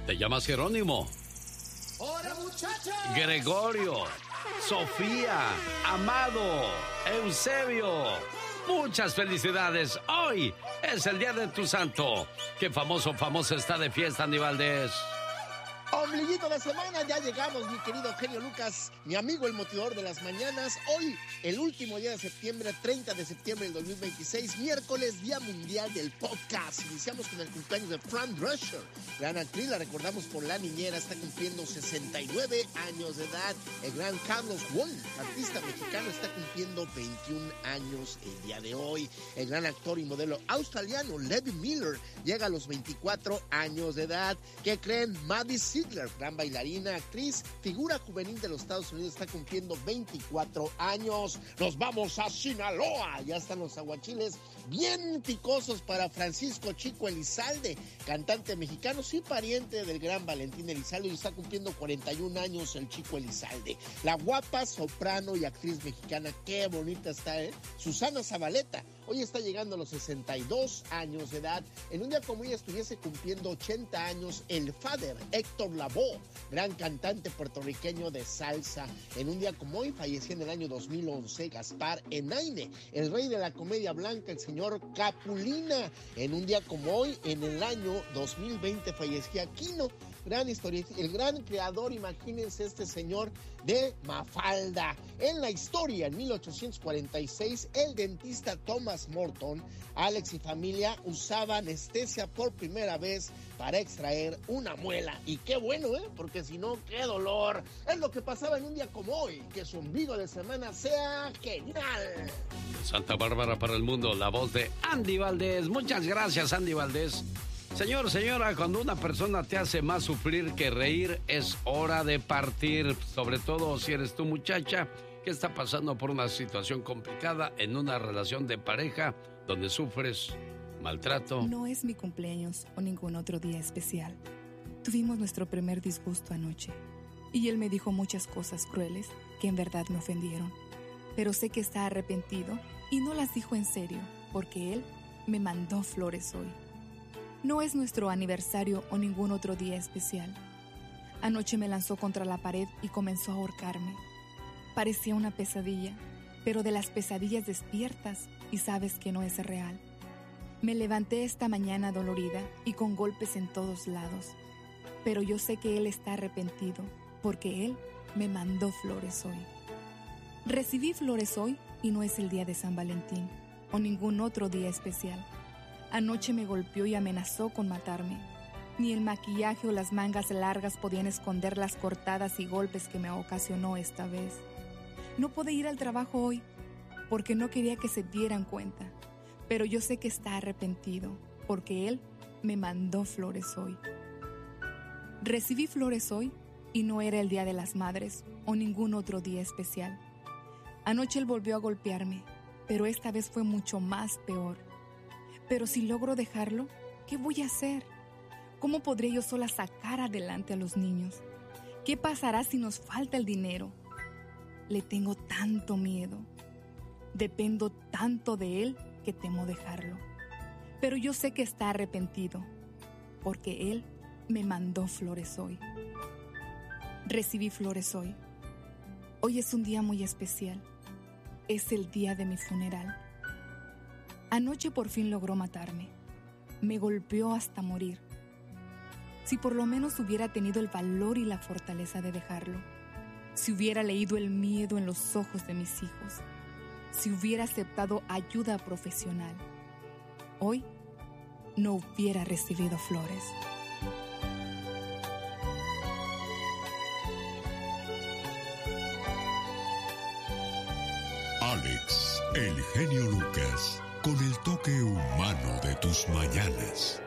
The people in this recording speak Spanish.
¿Te llamas Jerónimo? ¡Hola, muchachos! Gregorio, Sofía, Amado, Eusebio. Muchas felicidades. Hoy es el día de tu santo. Qué famoso está de fiesta, Andy Valdés. Ombliguito de semana, ya llegamos, mi querido genio Lucas, mi amigo el motivador de las mañanas. Hoy, el último día de septiembre, 30 de septiembre del 2026, miércoles, Día Mundial del Podcast. Iniciamos con el cumpleaños de Fran Drescher, gran actriz, la recordamos por La Niñera, está cumpliendo 69 años de edad. El gran Carlos Wong, artista mexicano, está cumpliendo 21 años el día de hoy. El gran actor y modelo australiano Levi Miller llega a los 24 años de edad. ¿Qué creen? Maddie Ziegler, gran bailarina, actriz, figura juvenil de los Estados Unidos, está cumpliendo 24 años. Nos vamos a Sinaloa. Ya están los aguachiles bien picosos para Francisco Chico Elizalde, cantante mexicano, sí pariente del gran Valentín Elizalde, y está cumpliendo 41 años el Chico Elizalde. La guapa soprano y actriz mexicana, qué bonita está, ¿eh? Susana Zabaleta, hoy está llegando a los 62 años de edad. En un día como ella estuviese cumpliendo 80 años el Father Héctor Lavoe, gran cantante puertorriqueño de salsa. En un día como hoy fallecía en el año 2011 Gaspar Enaine, el rey de la comedia blanca, el señor Capulina. En un día como hoy, en el año 2020 fallecía Quino, gran historieta, el gran creador, imagínense este señor, de Mafalda. En la historia, en 1846, el dentista Thomas Morton, Alex y familia usaba anestesia por primera vez para extraer una muela. Y qué bueno, porque si no, qué dolor. Es lo que pasaba en un día como hoy. Que su ombligo de semana sea genial. Santa Bárbara para el mundo, la voz de Andy Valdés. Muchas gracias, Andy Valdés. Señor, señora, cuando una persona te hace más sufrir que reír, es hora de partir. Sobre todo si eres tu muchacha que está pasando por una situación complicada en una relación de pareja donde sufres maltrato. No es mi cumpleaños o ningún otro día especial. Tuvimos nuestro primer disgusto anoche y él me dijo muchas cosas crueles que en verdad me ofendieron. Pero sé que está arrepentido y no las dijo en serio porque él me mandó flores hoy. No es nuestro aniversario o ningún otro día especial. Anoche me lanzó contra la pared y comenzó a ahorcarme. Parecía una pesadilla, pero de las pesadillas despiertas y sabes que no es real. Me levanté esta mañana dolorida y con golpes en todos lados, pero yo sé que él está arrepentido porque él me mandó flores hoy. Recibí flores hoy y no es el día de San Valentín o ningún otro día especial. Anoche me golpeó y amenazó con matarme. Ni el maquillaje o las mangas largas podían esconder las cortadas y golpes que me ocasionó esta vez. No pude ir al trabajo hoy porque no quería que se dieran cuenta, pero yo sé que está arrepentido porque él me mandó flores hoy. Recibí flores hoy y no era el Día de las Madres o ningún otro día especial. Anoche él volvió a golpearme, pero esta vez fue mucho más peor. Pero si logro dejarlo, ¿qué voy a hacer? ¿Cómo podré yo sola sacar adelante a los niños? ¿Qué pasará si nos falta el dinero? Le tengo tanto miedo. Dependo tanto de él que temo dejarlo. Pero yo sé que está arrepentido, porque él me mandó flores hoy. Recibí flores hoy. Hoy es un día muy especial. Es el día de mi funeral. Anoche por fin logró matarme. Me golpeó hasta morir. Si por lo menos hubiera tenido el valor y la fortaleza de dejarlo. Si hubiera leído el miedo en los ojos de mis hijos. Si hubiera aceptado ayuda profesional. Hoy no hubiera recibido flores. Alex, el genio Lucas, con el toque humano de tus mañanas.